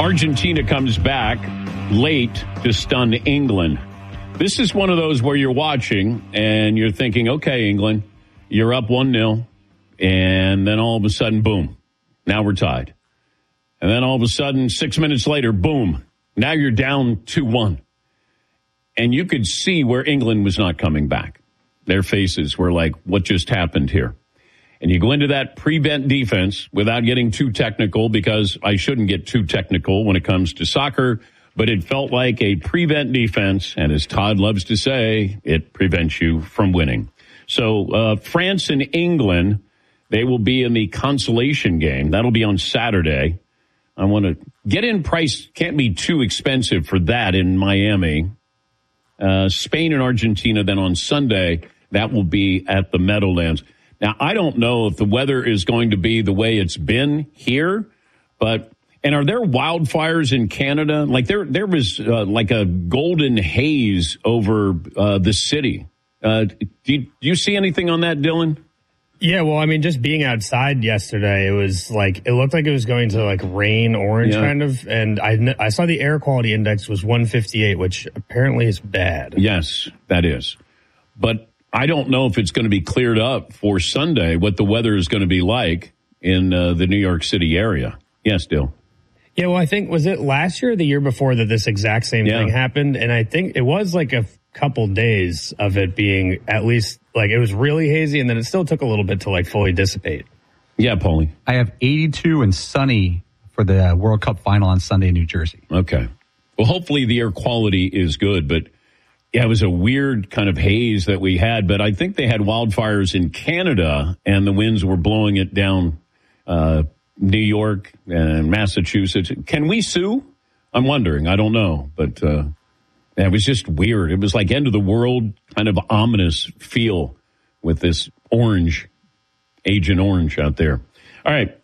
Argentina comes back late to stun England. This is one of those where you're watching and you're thinking, okay, England, you're up 1-0. And then all of a sudden, boom, now we're tied. And then all of a sudden, 6 minutes later, boom, now you're down 2-1. And you could see where England was not coming back. Their faces were like, what just happened here? And you go into that prevent defense without getting too technical, because I shouldn't get too technical when it comes to soccer, but it felt like a prevent defense. And as Todd loves to say, it prevents you from winning. So France and England, they will be in the consolation game. That'll be on Saturday. I want to get in price. Can't be too expensive for that in Miami. Spain and Argentina then on Sunday. That will be at the Meadowlands. Now, I don't know if the weather is going to be the way it's been here, and are there wildfires in Canada? Like there was like a golden haze over the city. Do you see anything on that, Dylan? Yeah, well, I mean, just being outside yesterday, it was like, it looked like it was going to like rain orange kind of. And I saw the air quality index was 158, which apparently is bad. Yes, that is. But I don't know if it's going to be cleared up for Sunday, what the weather is going to be like in the New York City area. Yes, Dill. Yeah, well, I think, was it last year or the year before that this exact same thing happened? And I think it was like a couple days of it being at least like it was really hazy, and then it still took a little bit to like fully dissipate. Yeah, Paulie. I have 82 and sunny for the World Cup final on Sunday in New Jersey. Okay. Well, hopefully the air quality is good, but yeah, it was a weird kind of haze that we had, but I think they had wildfires in Canada and the winds were blowing it down New York and Massachusetts. Can we sue? I'm wondering. I don't know, but it was just weird. It was like end of the world kind of ominous feel with this orange, Agent Orange out there. All right,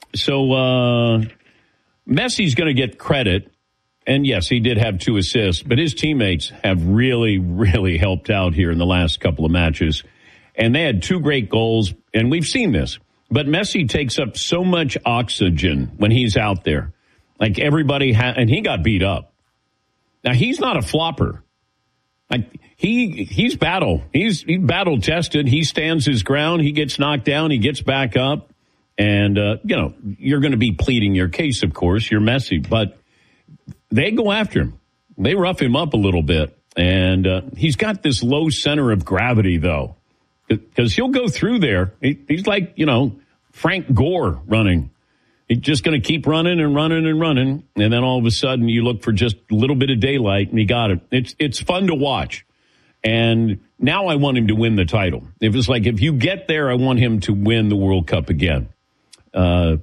so Messi's going to get credit. And yes, he did have 2 assists, but his teammates have really, really helped out here in the last couple of matches. And they had 2 great goals, and we've seen this. But Messi takes up so much oxygen when he's out there. Like everybody, and he got beat up. Now, he's not a flopper. Like he's He's battle tested. He stands his ground. He gets knocked down. He gets back up. And, you're going to be pleading your case, of course. You're Messi, but they go after him. They rough him up a little bit. And he's got this low center of gravity, though, because he'll go through there. He's like, Frank Gore running. He's just going to keep running and running and running. And then all of a sudden you look for just a little bit of daylight and he got it. It's fun to watch. And now I want him to win the title. If you get there, I want him to win the World Cup again. I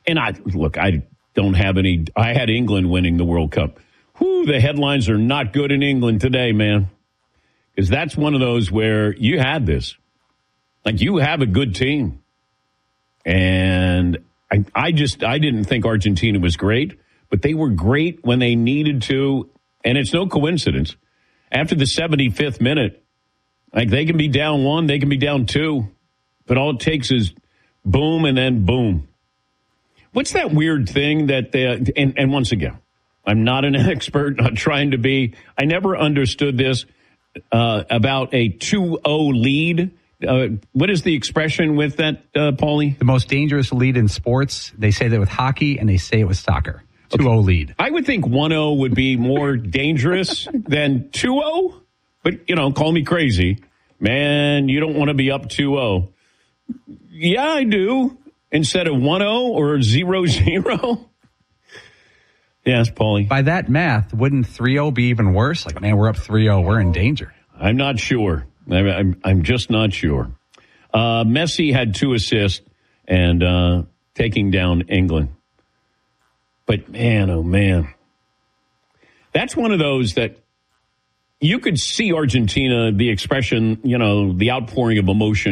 don't have any. I had England winning the World Cup. Whew, the headlines are not good in England today, man. Because that's one of those where you had this. Like, you have a good team. And I didn't think Argentina was great, but they were great when they needed to. And it's no coincidence. After the 75th minute, like, they can be down 1, they can be down 2, but all it takes is boom and then boom. What's that weird thing that and once again, I'm not an expert, not trying to be. I never understood this about a 2-0 lead. What is the expression with that, Paulie? The most dangerous lead in sports. They say that with hockey, and they say it with soccer. 2-0 lead. I would think 1-0 would be more dangerous than 2-0. But, call me crazy. Man, you don't want to be up 2-0. Yeah, I do. Instead of 1-0 or 0-0. Yes, Paulie. By that math, wouldn't 3-0 be even worse? Like, man, we're up 3-0. We're in danger. I'm not sure. I'm just not sure. Messi had 2 assists and taking down England. But man, oh man. That's one of those that you could see Argentina, the expression, the outpouring of emotion